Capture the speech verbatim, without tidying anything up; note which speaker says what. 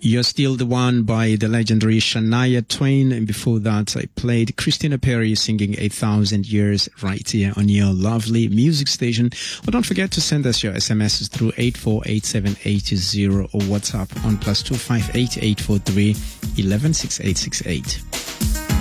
Speaker 1: You're Still the One by the legendary Shania Twain. And before that, I played Christina Perri singing A Thousand Years right here on your lovely music station. Well, don't forget to send us your S M Ses through eight four eight seven eight zero or WhatsApp on plus two five eight eight four three eleven six eight six eight.